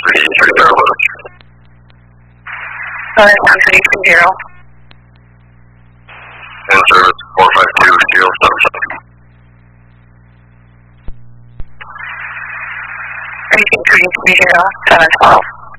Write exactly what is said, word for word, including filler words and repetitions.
three three zero. Sorry, one three three zero. And service four five two zero seven seven. three three zero seven twelve.